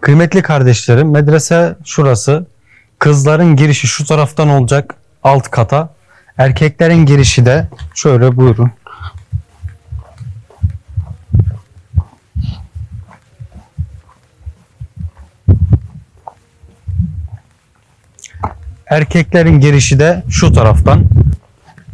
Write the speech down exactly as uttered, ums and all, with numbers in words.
Kıymetli kardeşlerim, medrese şurası. Kızların girişi şu taraftan olacak, alt kata. Erkeklerin girişi de şöyle, buyurun. Erkeklerin girişi de şu taraftan.